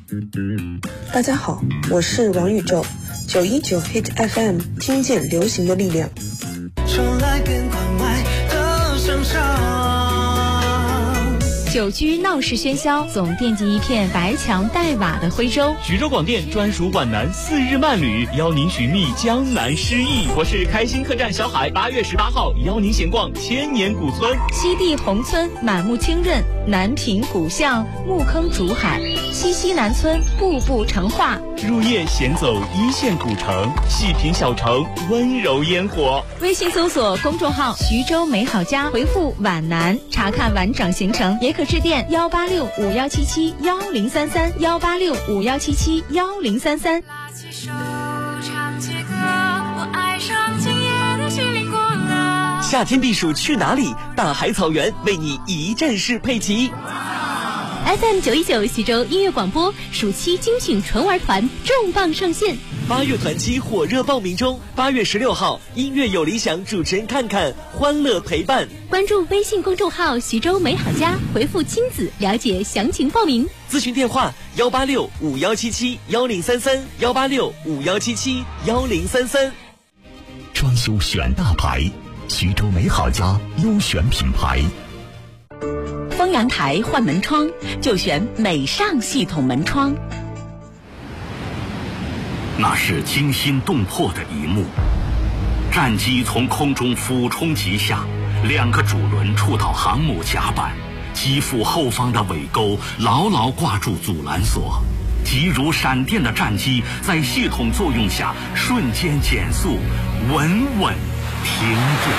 大家好，我是王宇宙，919 Hit FM， 听见流行的力量。 传来边关外的声响。 久居闹市喧嚣，总惦记一片白墙黛瓦的徽州。 徐州广电专属皖南4日漫旅，邀您寻觅江南诗意。我是开心客栈小海，8月18号邀您闲逛千年古村。 西递宏村满目清润，南平古巷木坑竹海，西南村步步成画。 入夜闲走一线古城，细品小城温柔烟火。 微信搜索公众号徐州美好家，回复皖南查看完整行程，也可致电18651771033，18651771033。 拉起手唱起歌，我爱上今夜的心灵过了。 夏天避暑去哪里？大海草原为你一站式配齐。 FM 919徐州音乐广播暑期精选纯玩团重磅上线 ，8月团期火热报名中，8月16号音乐有理想主持人看看，欢乐陪伴。 关注微信公众号徐州美好家，回复亲子了解详情报名。 咨询电话18651771033，18651771033。 装修选大牌，徐州美好家优选品牌。 封阳台换门窗就选美尚系统门窗。 那是惊心动魄的一幕，战机从空中俯冲急下，2个主轮触到航母甲板，机腹后方的尾钩牢牢挂住阻拦索，急如闪电的战机在系统作用下瞬间减速，稳稳停住。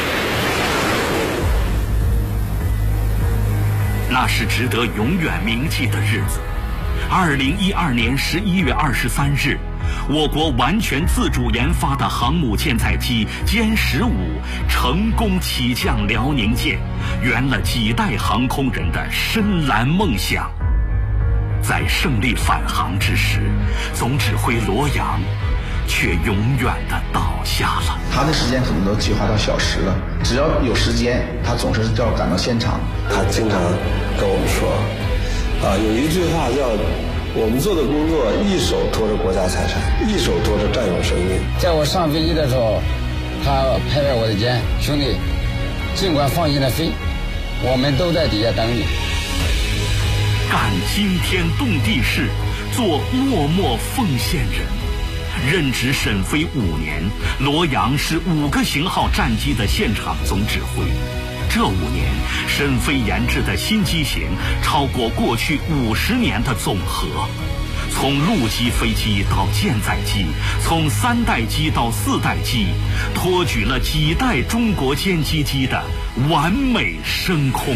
那是值得永远铭记的日子。2012年11月23日，我国完全自主研发的航母舰载机歼15成功起降辽宁舰，圆了几代航空人的深蓝梦想。在胜利返航之时，总指挥罗阳却永远的倒下了。 他的时间可能都计划到小时了，只要有时间，他总是要赶到现场。 他经常跟我们说，有一句话叫“我们做的工作，一手托着国家财产，一手托着战友生命”。 在我上飞机的时候，他拍拍我的肩，兄弟，尽管放心的飞，我们都在底下等你。 干惊天动地事，做默默奉献人。任职沈飞5年，罗阳是5个型号战机的现场总指挥。这5年，沈飞研制的新机型超过过去50年的总和。从陆基飞机到舰载机，从3代机到4代机，托举了几代中国歼击机的完美升空。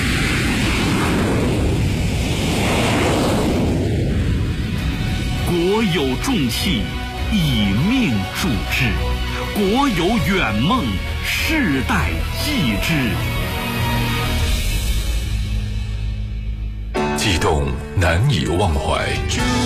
国有重器，以命铸之；国有远梦，世代继之。 激动难以忘怀。